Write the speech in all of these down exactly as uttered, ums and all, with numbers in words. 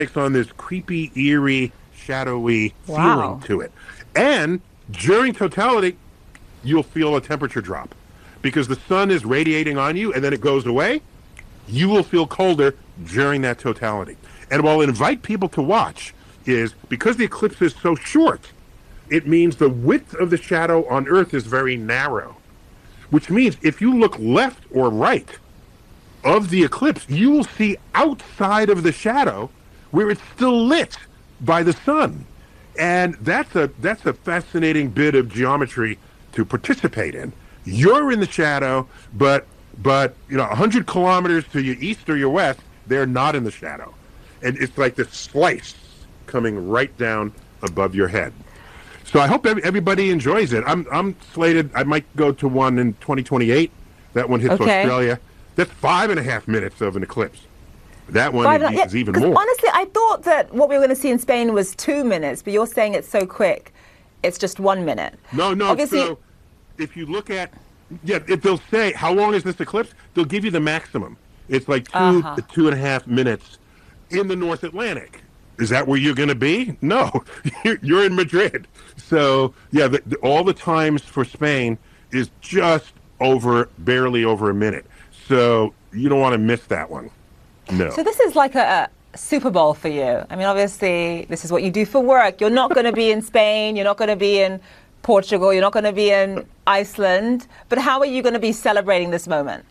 takes on this creepy, eerie, shadowy feeling Wow. to it. And during totality, you'll feel a temperature drop because the sun is radiating on you and then it goes away. You will feel colder during that totality. And what I'll invite people to watch is because the eclipse is so short, it means the width of the shadow on Earth is very narrow, which means if you look left or right of the eclipse, you will see outside of the shadow where it's still lit by the sun. And that's a that's a fascinating bit of geometry to participate in. You're in the shadow, but but you know, one hundred kilometers to your east or your west, they're not in the shadow. And it's like this slice coming right down above your head. So I hope everybody enjoys it. I'm I'm slated. I might go to one in twenty twenty-eight. That one hits Okay. Australia. That's five and a half minutes of an eclipse. That one Five, is, yeah, is even 'cause more. honestly, I thought that what we were going to see in Spain was two minutes, but you're saying it's so quick, it's just one minute. No, no. Obviously, So if you look at, yeah, if they'll say how long is this eclipse, they'll give you the maximum. It's like two Uh-huh. two and a half minutes in the North Atlantic. Is that where you're going to be? No, you're, you're in Madrid. So yeah, the, the, all the times for Spain is just over, barely over a minute. So you don't want to miss that one. No. so this is like a, a Super Bowl for you. I mean, obviously, this is what you do for work. You're not going to be in Spain. You're not going to be in Portugal. You're not going to be in Iceland. But how are you going to be celebrating this moment?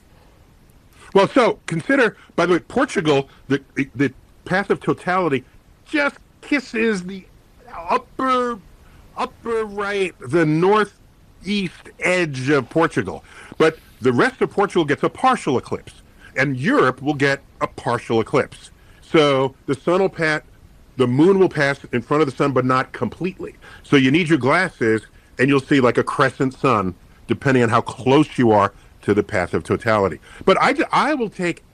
Well, so consider, by the way, Portugal, the the path of totality just kisses the upper upper right, the northeast edge of Portugal. But the rest of Portugal gets a partial eclipse, and Europe will get a partial eclipse. So the sun will pass, the moon will pass in front of the sun, but not completely. So you need your glasses, and you'll see like a crescent sun, depending on how close you are to the path of totality. But I, I will take